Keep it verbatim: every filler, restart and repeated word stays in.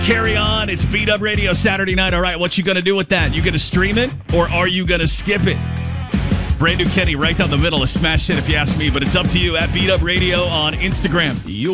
Carry on. It's Beat Up Radio Saturday night. All right, what you going to do with that? You going to stream it or are you going to skip it? Brand new Kenny right down the middle, a smash hit if you ask me, but it's up to you at Beat Up Radio on Instagram. You